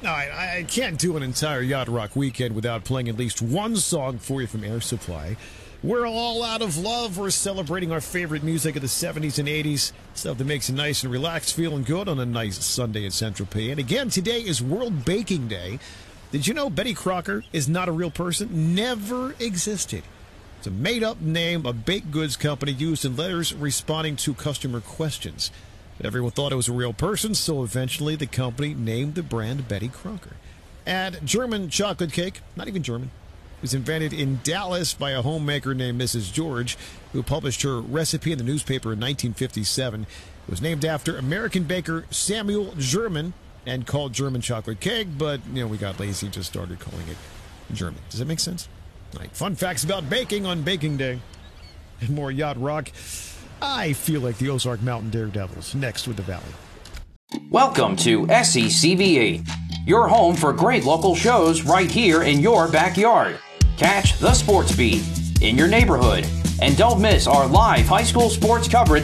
All right, I can't do an entire Yacht Rock weekend without playing at least one song for you from Air Supply. We're all out of love. We're celebrating our favorite music of the 70s and 80s. Stuff that makes you nice and relaxed, feeling good on a nice Sunday in Central PA. And again, today is World Baking Day. Did you know Betty Crocker is not a real person? Never existed. It's a made-up name, a baked goods company used in letters responding to customer questions. But everyone thought it was a real person, so eventually the company named the brand Betty Crocker. And German chocolate cake, not even German, was invented in Dallas by a homemaker named Mrs. George, who published her recipe in the newspaper in 1957. It was named after American baker Samuel German and called German chocolate cake, but, we got lazy and just started calling it German. Does that make sense? All right, fun facts about baking on Baking Day. And more Yacht Rock. I feel like the Ozark Mountain Daredevils, next with the Valley. Welcome to SECVE, your home for great local shows right here in your backyard. Catch the Sports Beat in your neighborhood, and don't miss our live high school sports coverage